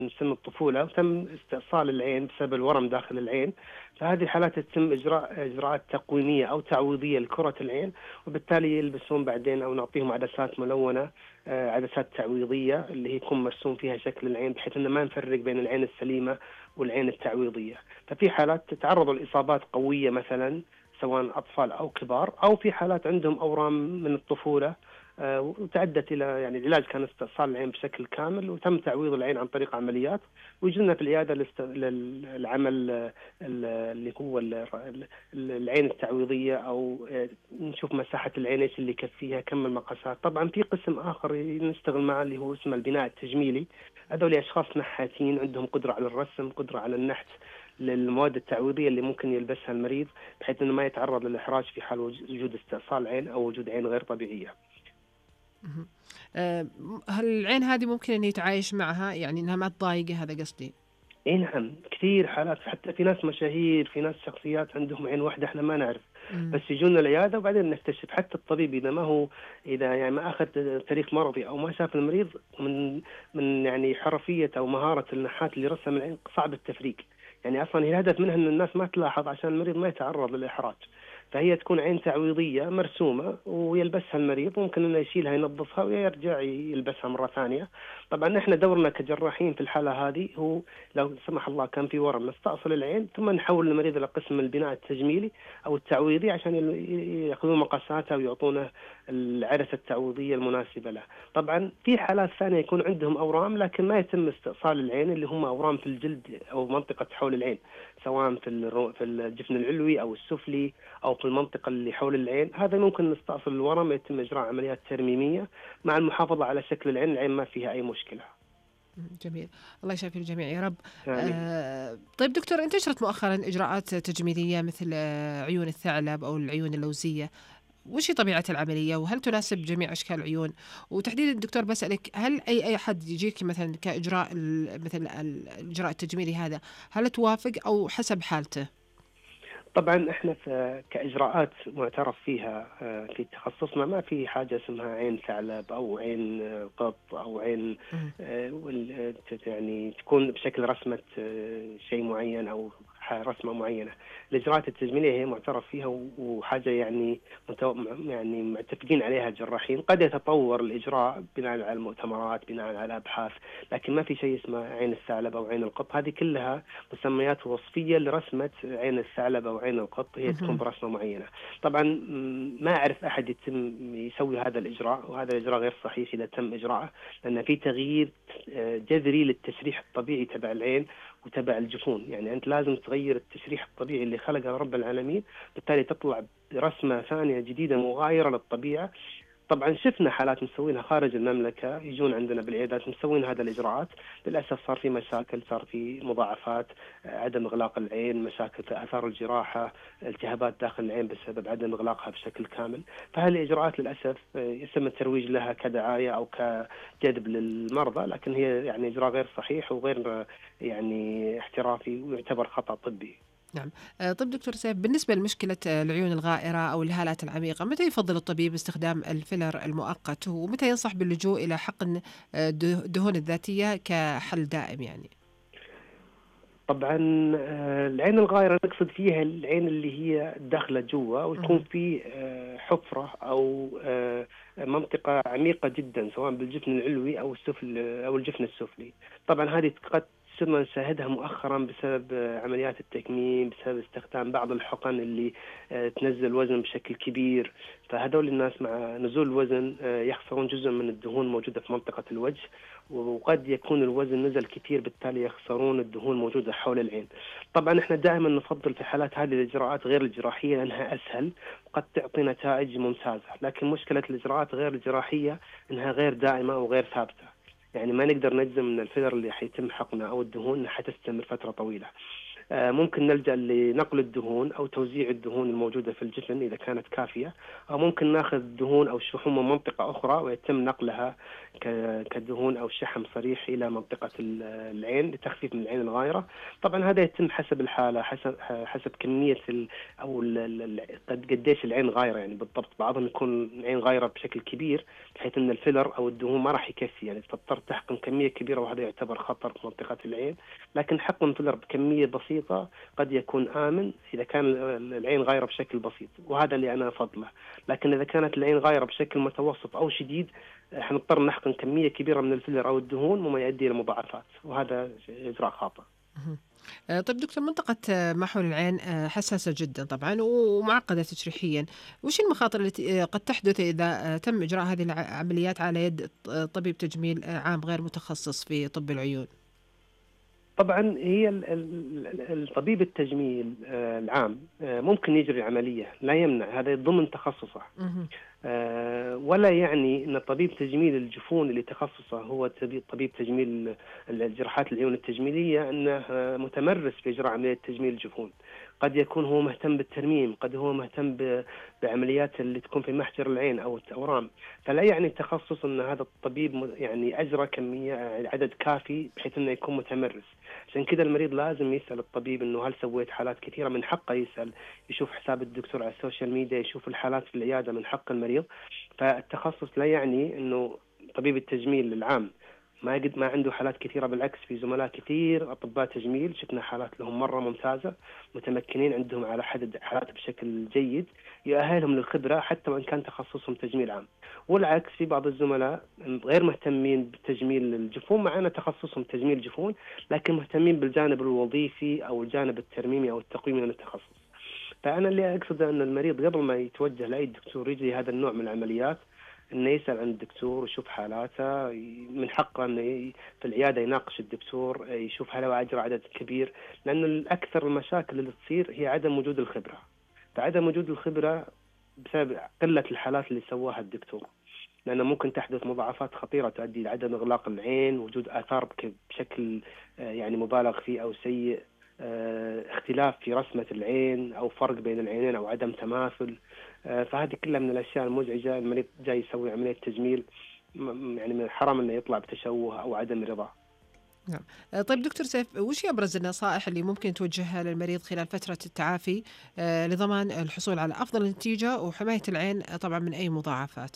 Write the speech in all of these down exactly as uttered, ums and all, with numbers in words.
من سن الطفولة وتم استئصال العين بسبب الورم داخل العين، فهذه الحالات يتم إجراء إجراءات تقويمية أو تعويضية لكرة العين، وبالتالي يلبسون بعدين أو نعطيهم عدسات ملونة، آه، عدسات تعويضية اللي هي يكون مرسوم فيها شكل العين، بحيث أن ما نفرق بين العين السليمة والعين التعويضية. ففي حالات تتعرضوا لإصابات قوية مثلا سواء أطفال أو كبار، أو في حالات عندهم أورام من الطفولة آه، وتعدت الى يعني العلاج كان استئصال العين بشكل كامل، وتم تعويض العين عن طريق عمليات، ويجونا في العياده للست- للعمل آه، ال- اللي هو ال- ال- العين التعويضيه، او آه، نشوف مساحه العين ايش اللي يكفيها، كم المقاسات. طبعا في قسم اخر نشتغل معه اللي هو اسمه البناء التجميلي. هذول اشخاص نحاتين عندهم قدره على الرسم، قدره على النحت للمواد التعويضيه اللي ممكن يلبسها المريض، بحيث انه ما يتعرض للاحراج في حال وجود استئصال عين او وجود عين غير طبيعيه. مهم. آه، هل العين هذه ممكن أن يتعايش معها، يعني أنها ما تضايقه؟ هذا قصدي. اي نعم، كثير حالات، حتى في ناس مشاهير، في ناس شخصيات عندهم عين واحده احنا ما نعرف، بس مم. يجونا العياده وبعدين نكتشف. حتى الطبيب اذا ما هو اذا يعني ما اخذ تاريخ مرضي او ما شاف المريض، من من يعني حرفيه او مهاره النحات اللي رسم العين صعب التفريق. يعني اصلا هي الهدف منها ان الناس ما تلاحظ عشان المريض ما يتعرض للاحراج. فهي تكون عين تعويضيه مرسومه ويلبسها المريض، ممكن انه يشيلها ينظفها ويرجع يلبسها مره ثانيه. طبعا احنا دورنا كجراحين في الحاله هذه هو لو سمح الله كان في ورم نستأصل العين، ثم نحول المريض إلى قسم البناء التجميلي أو التعويضي عشان يأخذون مقاساتها ويعطونه العدسة التعويضية المناسبة له. طبعا في حالات ثانية يكون عندهم أورام لكن ما يتم استئصال العين، اللي هم أورام في الجلد أو منطقة حول العين، سواء في الرو- في الجفن العلوي أو السفلي أو في المنطقة اللي حول العين. هذا ممكن نستأصل الورم، يتم إجراء عمليات ترميمية مع المحافظة على شكل العين، العين ما فيها أي مشكلة. مم. جميل. الله يشافي الجميع يا رب. آمين. آه، طيب دكتور، انتشرت مؤخرا إجراءات تجميلية مثل آه، عيون الثعلب أو العيون اللوزية. وش هي طبيعة العملية، وهل تناسب جميع أشكال العيون؟ وتحديدا دكتور بسألك، هل أي أي أحد يجيك مثلا كإجراء ال- مثل ال- الإجراء التجميلي هذا، هل توافق أو حسب حالته؟ طبعا احنا في كاجراءات معترف فيها آه، في تخصصنا، ما في حاجه اسمها عين ثعلب او عين آه، قط او عين مم. آه، وال- يعني تكون بشكل رسمه آه، شيء معين او ح- رسمه معينه. الاجراءات التجميليه هي معترف فيها و- وحاجه يعني متو... يعني معتمدين عليها الجراحين. قد يتطور الاجراء بناء على المؤتمرات، بناء على ابحاث، لكن ما في شيء اسمه عين الثعلب او عين القط. هذه كلها مسميات وصفيه لرسمه عين الثعلب او عين القط، هي تكون مهم. برسمه معينه. طبعا م، ما اعرف احد يتم يسوي هذا الاجراء، وهذا الاجراء غير صحيح اذا تم اجراءه، لان في تغيير آه، جذري للتشريح الطبيعي تبع العين وتبع الجفون. يعني انت لازم تغير التشريح الطبيعي اللي خلقه رب العالمين، بالتالي تطلع برسمه ثانيه جديده مغايره للطبيعه. طبعا شفنا حالات مسوينها خارج المملكة يجون عندنا بالعيادات مسوين هذا الإجراءات، للأسف صار في مشاكل، صار في مضاعفات، عدم إغلاق العين، مشاكل في آثار الجراحة، التهابات داخل العين بسبب عدم إغلاقها بشكل كامل. فهذه الإجراءات للأسف يتم الترويج لها كدعاية أو كجذب للمرضى، لكن هي يعني إجراء غير صحيح وغير يعني احترافي ويعتبر خطأ طبي. نعم. آه، طيب دكتور سيف، بالنسبة لمشكلة آه، العيون الغائرة أو الهالات العميقة، متى يفضل الطبيب استخدام الفيلر المؤقت، ومتى ينصح باللجوء إلى حقن آه، ده- الدهون الذاتية كحل دائم يعني؟ طبعا آه، العين الغائرة نقصد فيها العين اللي هي داخلة جوا ويكون مهم. في آه، حفرة أو آه، منطقة عميقة جدا، سواء بالجفن العلوي أو السفل أو الجفن السفلي. طبعا هذه قد صرنا نشاهدها مؤخرا بسبب آه، عمليات التكميم، بسبب استخدام بعض الحقن اللي آه، تنزل الوزن بشكل كبير. فهذول الناس مع نزول الوزن آه، يخسرون جزء من الدهون موجودة في منطقة الوجه، وقد يكون الوزن نزل كثير بالتالي يخسرون الدهون موجودة حول العين. طبعا احنا دائما نفضل في حالات هذه الإجراءات غير الجراحية لأنها أسهل وقد تعطي نتائج ممتازة، لكن مشكلة الإجراءات غير الجراحية أنها غير دائمة وغير ثابتة. يعني ما نقدر نجزم أن الفيلر اللي حيتم حقنه أو الدهون حتستمر فترة طويلة. آه، ممكن نلجأ لنقل الدهون أو توزيع الدهون الموجودة في الجفن إذا كانت كافية، أو ممكن ناخذ دهون أو شحوم من منطقة أخرى ويتم نقلها ك- كدهون أو شحم صريح إلى منطقة ال- العين لتخفيف من العين الغائرة. طبعا هذا يتم حسب الحالة، حسب حسب كمية ال أو ال- ال- ال- قد قديش العين غايرة يعني بالضبط. بعضهم يكون العين غايرة بشكل كبير بحيث أن الفيلر أو الدهون ما راح يكفي، يعني تضطر تحقن كمية كبيرة وهذا يعتبر خطر في منطقة العين. لكن حقن فيلر بكمية بسيطة قد يكون آمن إذا كان العين غايرة بشكل بسيط، وهذا اللي أنا أفضله. لكن إذا كانت العين غايرة بشكل متوسط أو شديد حنضطر نحقن كمية كبيرة من الفيلر أو الدهون مما يؤدي إلى مضاعفات، وهذا إجراء خاطئ. مهم. آه، طيب دكتور، منطقة آه، محور العين آه، حساسة جدا طبعا ومعقدة تشريحيا. وش المخاطر التي آه، قد تحدث إذا آه، تم إجراء هذه العمليات على يد آه، طبيب تجميل آه، عام غير متخصص في طب العيون؟ طبعا هي ال- ال- الطبيب التجميل آه، العام آه، ممكن يجري عملية، لا يمنع، هذا ضمن تخصصه. مهم. آه، ولا يعني أن طبيب تجميل الجفون اللي تخصصه هو تبي- طبيب تجميل الجراحات العيون التجميلية أنه آه، متمرس في إجراء عملية تجميل الجفون. قد يكون هو مهتم بالترميم، قد هو مهتم ب- بعمليات اللي تكون في محجر العين أو الأورام. فلا يعني التخصص أن هذا الطبيب م- يعني أجرى كمية عدد كافي بحيث أنه يكون متمرس. عشان كذا المريض لازم يسأل الطبيب أنه هل سويت حالات كثيرة، من حقه يسأل، يشوف حساب الدكتور على السوشيال ميديا، يشوف الحالات في العيادة، من حق المريض. فالتخصص لا يعني أنه طبيب التجميل العام ما قد ما عنده حالات كثيرة. بالعكس، في زملاء كثير أطباء تجميل شفنا حالات لهم مرة ممتازة، متمكنين، عندهم على حدد حالات بشكل جيد يؤهلهم للخبرة حتى وإن كان تخصصهم تجميل عام. والعكس، في بعض الزملاء غير مهتمين بتجميل الجفون، معنا تخصصهم تجميل جفون لكن مهتمين بالجانب الوظيفي أو الجانب الترميمي أو التقويمي من التخصص. فأنا اللي أقصد أن المريض قبل ما يتوجه لأي دكتور يجري هذا النوع من العمليات إنه يسأل عن الدكتور ويشوف حالاته. من حقه إنه ي- في العيادة يناقش الدكتور، يشوف هل هو أجرى عدد كبير، لأن الأكثر المشاكل اللي تصير هي عدم وجود الخبرة. فعدم وجود الخبرة بسبب قلة الحالات اللي سواها الدكتور، لأنه ممكن تحدث مضاعفات خطيرة تؤدي لعدم إغلاق العين، وجود آثار بك- بشكل آه، يعني مبالغ فيه أو سيء، آه، اختلاف في رسمة العين أو فرق بين العينين أو عدم تماثل. آه، فهذه كلها من الأشياء المزعجة. المريض جاي يسوي عملية تجميل، م- يعني من الحرام أنه يطلع بتشوه أو عدم رضا. نعم. آه، طيب دكتور سيف، وش هي أبرز النصائح اللي ممكن توجهها للمريض خلال فترة التعافي آه، لضمان الحصول على أفضل نتيجة وحماية العين آه، طبعا من أي مضاعفات؟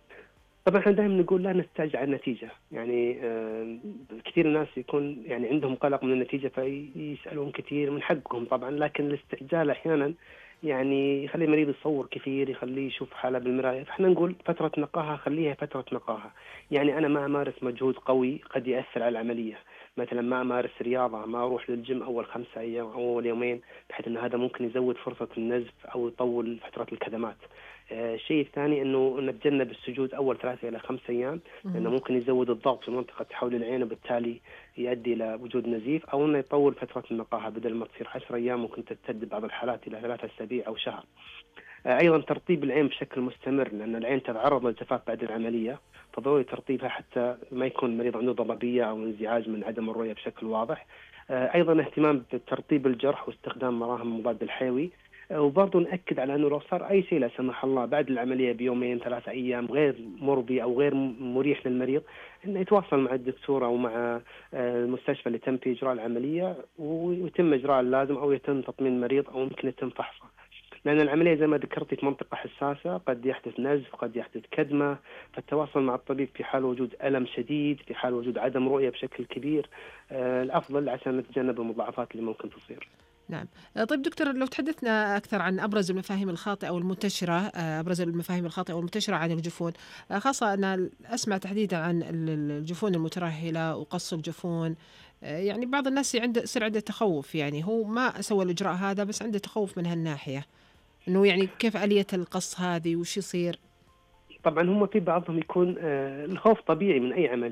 طبعا احنا دائما نقول لا نستعجل على النتيجة. يعني آه، كثير ناس يكون يعني عندهم قلق من النتيجة فيسألون كثير، من حقهم طبعا، لكن الاستعجال أحيانا يعني يخلي المريض يصور كثير، يخليه يشوف حاله بالمراية. فاحنا نقول فترة نقاهة خليها فترة نقاهة. يعني أنا ما أمارس مجهود قوي قد يأثر على العملية، مثلا ما أمارس رياضة، ما أروح للجيم أول خمسة أيام أو أول يومين، بحيث أن هذا ممكن يزود فرصة النزف أو يطول فترة الكدمات. آه، الشيء الثاني أنه نتجنب السجود أول ثلاثة إلى خمسة أيام، لأنه مهم. ممكن يزود الضغط في منطقة حول العين وبالتالي يؤدي إلى وجود نزيف، أو أنه يطول فترة النقاهة، بدل ما تصير عشر أيام ممكن تمتد بعض الحالات إلى ثلاثة أسابيع أو شهر. آه، أيضا ترطيب العين بشكل مستمر، لأن العين تتعرض للجفاف بعد العملية، فضروري ترطيبها حتى ما يكون المريض عنده ضبابية أو انزعاج من عدم الرؤية بشكل واضح. آه، أيضا اهتمام بترطيب الجرح واستخدام مراهم مضاد الحيوي. آه، وبرضه نأكد على أنه لو صار أي شيء لا سمح الله بعد العملية بيومين ثلاثة أيام غير مرضي أو غير مريح للمريض، إنه يتواصل مع الدكتور أو مع آه، المستشفى اللي تم فيه إجراء العملية ويتم إجراء اللازم، أو يتم تطمين المريض، أو ممكن يتم فحصه. لأن العملية زي ما ذكرتي في منطقة حساسة، قد يحدث نزف، قد يحدث كدمة، فالتواصل مع الطبيب في حال وجود ألم شديد، في حال وجود عدم رؤية بشكل كبير، آه، الأفضل عشان نتجنب المضاعفات اللي ممكن تصير. نعم. آه، طيب دكتور، لو تحدثنا أكثر عن أبرز المفاهيم الخاطئة أو المنتشرة آه، أبرز المفاهيم الخاطئة والمنتشرة عن الجفون، آه، خاصة أنا أسمع تحديدا عن ال- ال- الجفون المترهلة وقص الجفون. آه، يعني بعض الناس عنده يصير عنده تخوف، يعني هو ما سوى الإجراء هذا بس عنده تخوف من هالناحية، إنه يعني كيف آلية القص هذه وش يصير. طبعا هم في بعضهم يكون آه، الخوف طبيعي من أي عملية،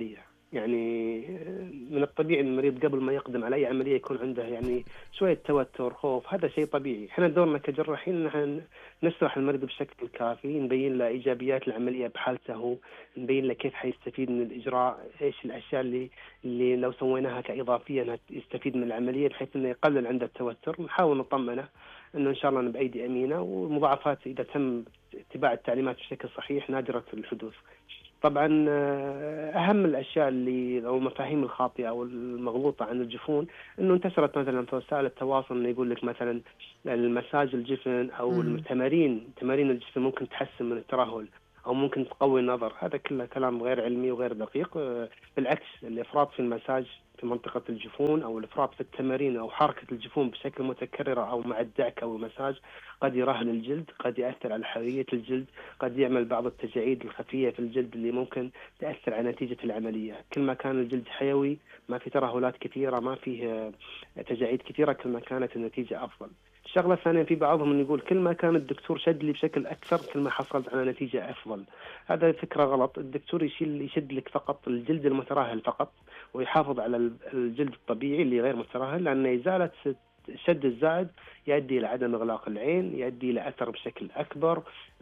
يعني من الطبيعي ان المريض قبل ما يقدم على اي عمليه يكون عنده يعني شويه توتر، خوف. هذا شيء طبيعي. احنا دورنا كجراحين ان احنا نشرح المريض بشكل كافي، نبين له ايجابيات العمليه بحالته هو، نبين له كيف حيستفيد من الاجراء، ايش الاشياء اللي اللي لو سويناها كاضافيه انها يستفيد من العمليه بحيث انه يقلل عنده التوتر. نحاول نطمنه انه ان شاء الله بايدي امينه، والمضاعفات اذا تم اتباع التعليمات بشكل صحيح نادره الحدوث. طبعا أهم الأشياء اللي أو المفاهيم الخاطئة أو المغلوطة عن الجفون إنه انتشرت مثلا في وسائل التواصل، إنه يقول لك مثلا المساج الجفن أو مم. التمارين تمارين الجفن ممكن تحسن من الترهل أو ممكن تقوي النظر. هذا كله كلام غير علمي وغير دقيق. بالعكس، الإفراط في المساج في منطقة الجفون أو الإفراط في التمارين أو حركة الجفون بشكل متكرر أو مع الدعك أو المساج قد يرهل الجلد، قد يأثر على حرية الجلد، قد يعمل بعض التجاعيد الخفية في الجلد اللي ممكن تأثر على نتيجة العملية. كل ما كان الجلد حيوي، ما في ترهلات كثيرة، ما فيه تجاعيد كثيرة، كل ما كانت النتيجة أفضل. الشغلة الثانية، في بعضهم يقول كل ما كان الدكتور شد لي بشكل أكثر كل ما حصلت على نتيجة أفضل. هذا فكرة غلط. الدكتور يشيل يشد لك فقط الجلد المترهل فقط، ويحافظ على الجلد الطبيعي اللي غير مترهل، لأن إزالة الشد الزائد يؤدي إلى عدم إغلاق العين، يؤدي إلى أثر بشكل أكبر،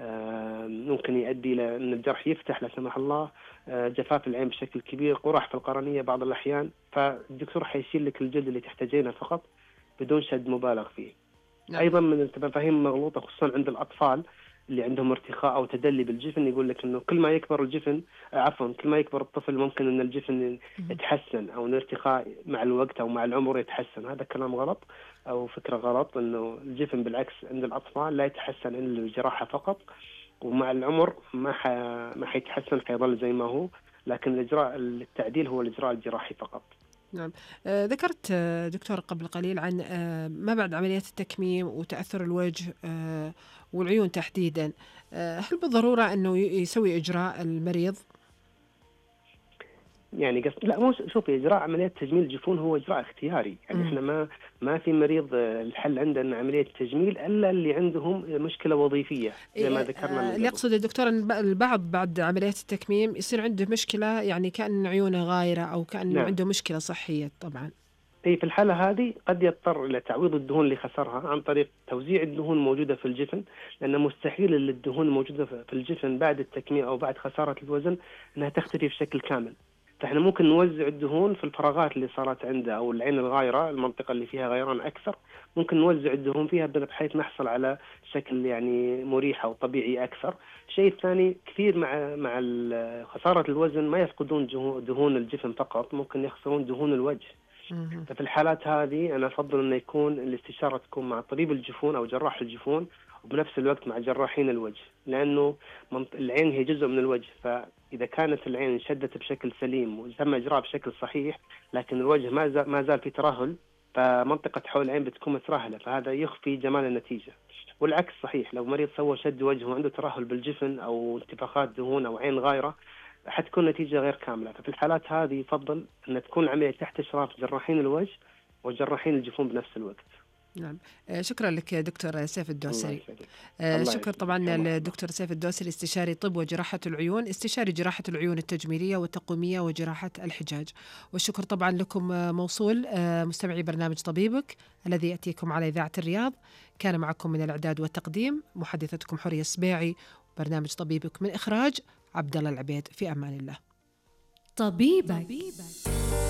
ممكن يؤدي إلى أن الجرح يفتح لا سمح الله، جفاف العين بشكل كبير، قرح في القرنية بعض الأحيان. فالدكتور حيشيل لك الجلد اللي تحتاجينه فقط بدون شد مبالغ فيه. نعم. أيضا من المفاهيم مغلوطة خصوصا عند الأطفال اللي عندهم ارتخاء أو تدلي بالجفن، يقول لك إنه كل ما يكبر الجفن عفوا كل ما يكبر الطفل ممكن إن الجفن يتحسن أو الارتخاء مع الوقت أو مع العمر يتحسن. هذا كلام غلط أو فكرة غلط. إنه الجفن بالعكس عند الأطفال لا يتحسن إلا الجراحة فقط، ومع العمر ما ح... ما حيتحسن، حيظل زي ما هو، لكن الإجراء التعديل هو الإجراء الجراحي فقط. نعم. آه ذكرت آه دكتور قبل قليل عن آه ما بعد عمليات التكميم وتأثر الوجه آه والعيون تحديدا. آه هل بالضرورة أنه يسوي إجراء المريض؟ يعني قص... لا مو شوفي، اجراء عمليه تجميل الجفون هو اجراء اختياري. يعني مم. احنا ما ما في مريض الحل عندنا عمليه تجميل الا اللي عندهم مشكله وظيفيه زي ما ذكرنا من اللي قبل. يقصد الدكتور أن البعض بعد عمليات التكميم يصير عنده مشكلة، يعني كأن عيونه غايرة أو كأنه نعم. عنده مشكلة صحية. طبعا اي في الحاله هذه قد يضطر الى تعويض الدهون اللي خسرها عن طريق توزيع الدهون الموجوده في الجفن، لان مستحيل الدهون الموجوده في الجفن بعد التكميم او بعد خساره الوزن انها تختفي بشكل كامل. فاحنا ممكن نوزع الدهون في الفراغات اللي صارت عنده او العين الغايره، المنطقه اللي فيها غيران اكثر، ممكن نوزع الدهون فيها بحيث نحصل على شكل يعني مريح او طبيعي اكثر. الشيء الثاني، كثير مع مع خساره الوزن ما يفقدون دهون الجفن فقط، ممكن يخسرون دهون الوجه. ففي الحالات هذه أنا أفضل أن يكون الاستشارة تكون مع طبيب الجفون أو جراح الجفون، وبنفس الوقت مع جراحين الوجه، لأنه العين هي جزء من الوجه. فإذا كانت العين انشدت بشكل سليم وتم إجراء بشكل صحيح لكن الوجه ما زال ما زال في ترهل، فمنطقة حول العين بتكون مترهلة، فهذا يخفي جمال النتيجة. والعكس صحيح، لو مريض سوى شد وجه وعنده ترهل بالجفن أو انتفاخات دهون أو عين غايرة حتكون نتيجة غير كاملة. ففي الحالات هذه يفضل أن تكون العملية تحت إشراف جراحين الوجه وجراحين الجفون بنفس الوقت. نعم. شكرا لك دكتور سيف الدوسري. الله شكرا طبعا للدكتور سيف الدوسري، استشاري طب وجراحة العيون، استشاري جراحة العيون التجميلية والتقويمية وجراحة الحجاج. والشكر طبعا لكم موصول مستمعي برنامج طبيبك الذي يأتيكم على إذاعة الرياض. كان معكم من الإعداد والتقديم محدثتكم حورية السبيعي، برنامج طبيبك من إخراج عبد الله العبيد. في أمان الله. طبيبك.